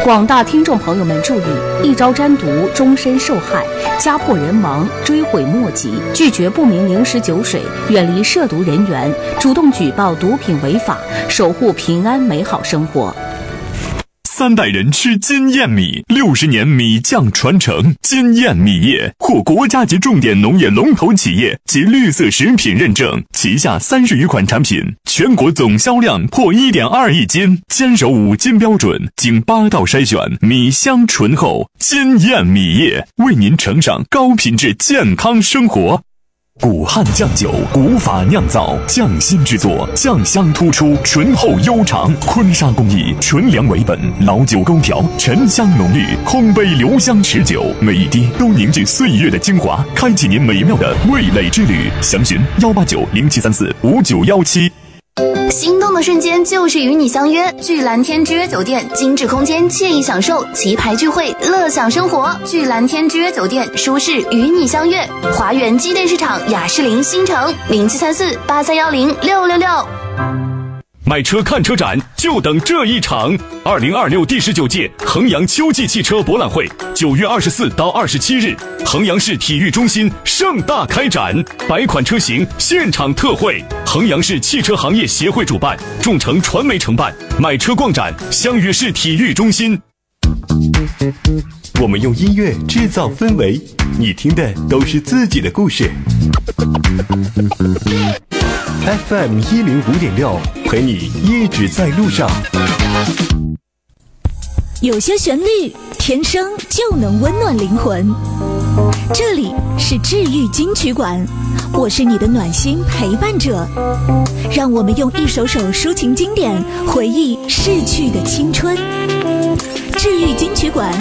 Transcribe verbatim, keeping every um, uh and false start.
广大听众朋友们注意，一朝沾毒，终身受害，家破人亡，追悔莫及。拒绝不明零食酒水，远离涉毒人员，主动举报毒品违法，守护平安美好生活。 三代人吃金燕米，六十年米酱传承。金燕米业获国家级重点农业龙头企业及绿色食品认证，旗下三十余款产品，全国总销量破 一点二亿斤，坚守五金标准，经八道筛选，米香醇厚。金燕米业为您呈上高品质健康生活。古汉酱酒，古法酿造，匠心制作，酱香突出，醇厚悠长。坤沙工艺，纯粮为本，老酒勾调，沉香浓郁，烘焙留香持久，每一滴都凝聚岁月的精华，开启您美妙的味蕾之旅。详询幺八九零七三四五九幺七。 心动的瞬间就是与你相约，聚蓝天之约酒店，精致空间，惬意享受，棋牌聚会，乐享生活。聚蓝天之约酒店，舒适与你相约。华园机电市场雅士林新城零七三四八三幺零六六六。 买车看车展就等这一场，二零二六第十九届衡阳秋季汽车博览会，九月二十四到二十七日，衡阳市体育中心盛大开展，百款车型现场特惠，衡阳市汽车行业协会主办，众诚传媒承办。买车逛展，相约市体育中心。 我们用音乐制造氛围，你听的都是自己的故事。F M 一零五点六，陪你一直在路上。 有些旋律天生就能温暖灵魂。这里是治愈金曲馆，我是你的暖心陪伴者。让我们用一首首抒情经典回忆逝去的青春。治愈金曲馆。